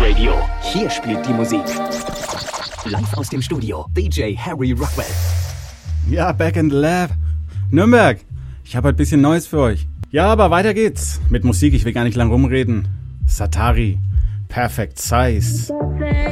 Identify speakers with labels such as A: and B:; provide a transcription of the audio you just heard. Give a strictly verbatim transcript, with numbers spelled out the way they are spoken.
A: Radio. Hier spielt die Musik. Live aus dem Studio, D J Harry Rockwell.
B: Ja, Back in the Lab. Nürnberg, ich habe ein bisschen Neues für euch. Ja, aber weiter geht's. Mit Musik, ich will gar nicht lang rumreden. Satari, Perfect Size.